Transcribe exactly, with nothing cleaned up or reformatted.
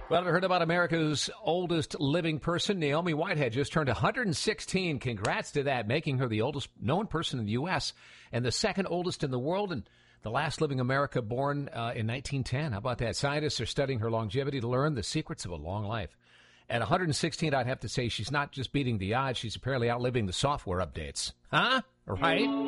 Well, I heard about America's oldest living person. Naomi Whitehead just turned one hundred sixteen. Congrats to that, making her the oldest known person in the U S and the second oldest in the world, and the last living America born uh, in nineteen ten. How about that? Scientists are studying her longevity to learn the secrets of a long life. At one hundred sixteen, I'd have to say she's not just beating the odds. She's apparently outliving the software updates. Huh? Right?